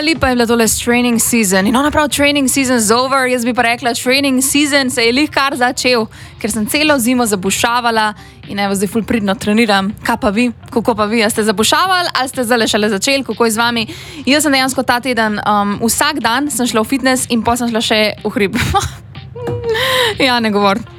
Lipa je bila tole training season in ona prav training season's over, jaz bi pa rekla training season se je lih kar začel, ker sem celo zimo zabušavala in evo zdaj ful pridno treniram. Kaj pa vi? Kako pa vi? A ste zabušavali ali ste zdaj šele začeli? Kako je z vami? Jaz sem dejansko ta teden vsak dan sem šla v fitness in potem sem šla še v hrib. Ja, ne govor.